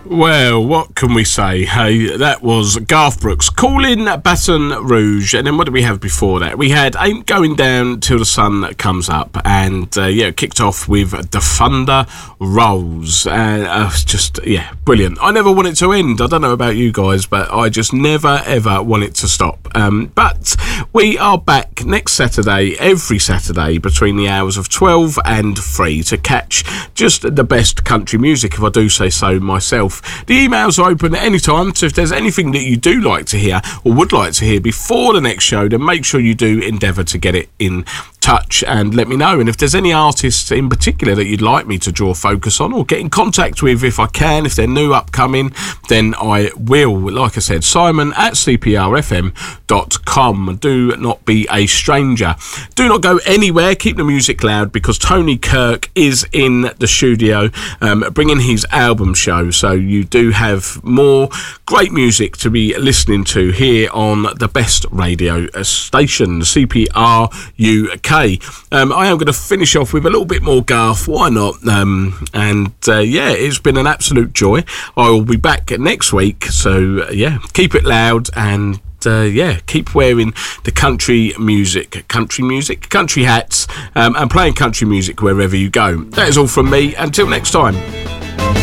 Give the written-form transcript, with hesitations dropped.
Well, what can we say? Hey, that was Garth Brooks calling Baton Rouge, and then what did we have before that? We had Ain't Going Down Till the Sun Comes Up, and kicked off with The Thunder Rolls. Brilliant. I never want it to end. I don't know about you guys, but I just never ever want it to stop. But we are back next Saturday, every Saturday, between the hours of 12 and 3 to catch just the best country music, if I do say so myself. The emails are open at any time, so if there's anything that you do like to hear or would like to hear before the next show, then make sure you do endeavour to get it in touch and let me know. And if there's any artists in particular that you'd like me to draw focus on or get in contact with, if I can, if they're new, upcoming, then I will. Like I said, Simon at cprfm.com. Do not be a stranger. Do not go anywhere. Keep the music loud, because Tony Kirk is in the studio bringing his album show. So you do have more great music to be listening to here on the best radio station, CPR UK. I am going to finish off with a little bit more Garth. Why not? It's been an absolute joy. I will be back next week. So keep it loud and keep wearing the country hats, and playing country music wherever you go. That is all from me. Until next time.